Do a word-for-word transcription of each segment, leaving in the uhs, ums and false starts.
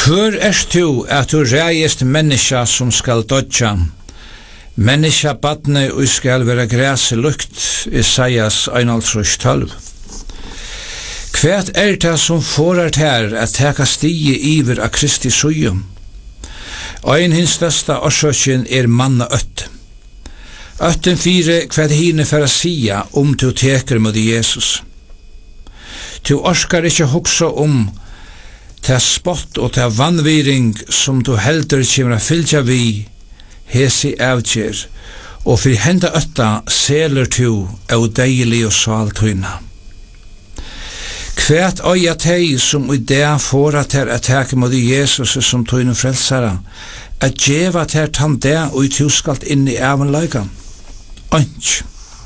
Hvor erst du at du reist menneska som skal dodja? Menneska badne og skal være græse lukt, Isaias einhaldtrus tolv. Hvert er det som forar her at teka stige iver av Kristi sujum? Ein hins størsta orsøkjen er manna øtt. Øtten fire hver hine for å sia om du teker mot Jesus. Du orskar ikkje hugsa om til spott og til vannviring som du heldur kjemra fylgja vi hesi avgjer, og fyrir henda øtta seler tu au deilig og saltøyna. Kvært øya teg som i det fåra til at teke mot Jesus som tøyne frelsara, at djeva til han det og i tuskalt inn i evenløyga. Ønsk.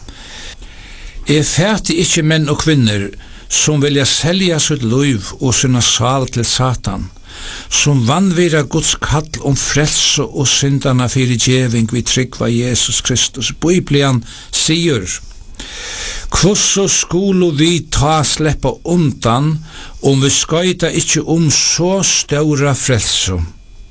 Er fæti ikkje menn og kvinner som vilja selja sitt liv og sinna sal til Satan, som vannvira Guds kall om frelse og syndana fyrir djeving vi tryggva Jesus Kristus. Biblian sier, «Kvosso skulu vi ta sleppa undan om vi skaita ikkje om så ståra frelse?»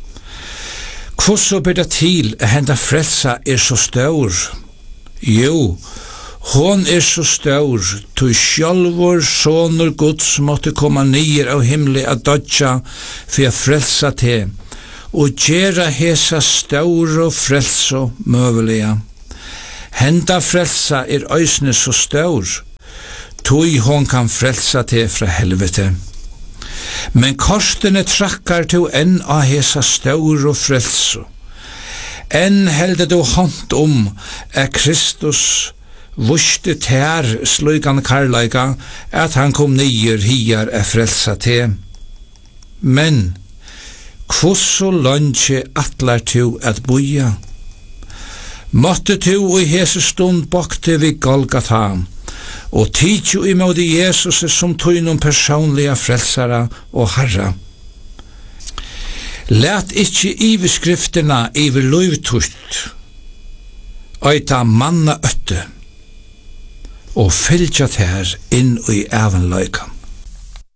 Kvosso ber det til at henda frelsa er så stor? Jo, hon er så stor, tu sjálvor sonur Guds måtte komma nyer av himli a dodja for a frelsa te, og gjera hesa stor og frelsa møvelega. Henda frelsa er øysne så stor, tui hon kan frelsa te fra helvete. Men korstene trakkar tu enn av hesa stor og frelsa. Enn helde du hånd om at Kristus vuste tær slugan karlaika at han kom nyer hiar er frelsa te. Men kvosso lunche atlar tu at boja? Måtte tu i hese stund bakte vi Golgata, og tidju i måte Jesus som tøynum personliga frelsara og harra. Læt ikkje iverskrifterna iver løyvtust, øyta manna øtte, og fylgja her inn i evenløykan.